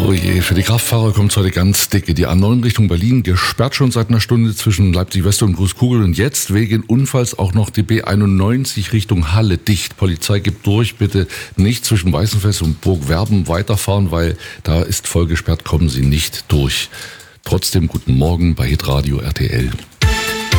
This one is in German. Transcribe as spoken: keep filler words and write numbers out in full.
Oh je, für die Kraftfahrer kommt es heute ganz dicke. Die A neun Richtung Berlin gesperrt schon seit einer Stunde zwischen Leipzig-West und Großkugel. Und jetzt wegen Unfalls auch noch die B einundneunzig Richtung Halle dicht. Polizei gibt durch, bitte nicht zwischen Weißenfels und Burgwerben weiterfahren, weil da ist voll gesperrt, kommen Sie nicht durch. Trotzdem guten Morgen bei Hitradio R T L.